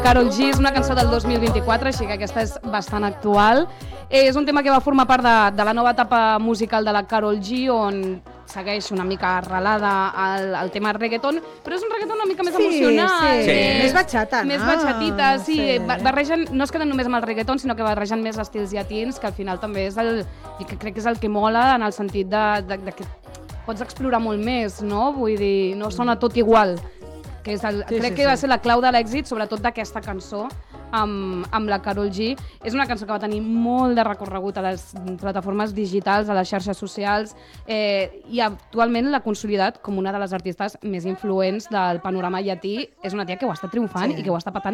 Karol G és una cançó del 2024, així que aquesta és bastant actual. És un tema que va formar part de la nova etapa musical de la Karol G, on segueix una mica arrelada al tema reggaeton, però és un reggaeton una mica més emocional. Sí. Més batxata, no? Més batxatita, sí. Barregen, no es queden només amb el reggaeton, sinó que barregen més estils llatins, que al final també és que crec que és el que mola en el sentit de que pots explorar molt més, no? Vull dir, no sona tot igual. Que crec que va ser la clau de l'èxit, sobretot d'aquesta cançó, amb la Karol G. És una cançó que va tenir molt de recorregut a les plataformes digitals, a les xarxes socials, i actualment l'ha consolidat com una de les artistes més influents del panorama llatí. És una tia que ho està triomfant i que ho està patant